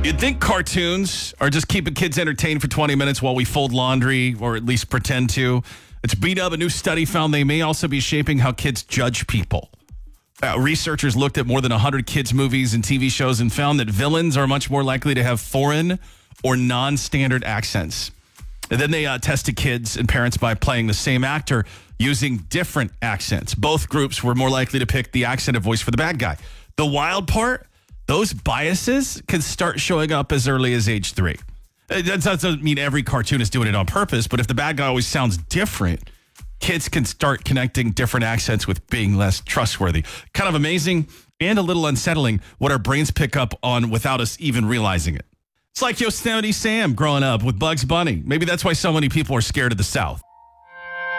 You'd think cartoons are just keeping kids entertained for 20 minutes while we fold laundry, or at least pretend to. It's beat up. A new study found they may also be shaping how kids judge people. Researchers looked at more than 100 kids' movies and TV shows and found that villains are much more likely to have foreign or non-standard accents. And then they tested kids and parents by playing the same actor using different accents. Both groups were more likely to pick the accented voice for the bad guy. The wild part, those biases can start showing up as early as age 3. That doesn't mean every cartoon is doing it on purpose, but if the bad guy always sounds different, kids can start connecting different accents with being less trustworthy. Kind of amazing and a little unsettling what our brains pick up on without us even realizing it. It's like Yosemite Sam growing up with Bugs Bunny. Maybe that's why so many people are scared of the South.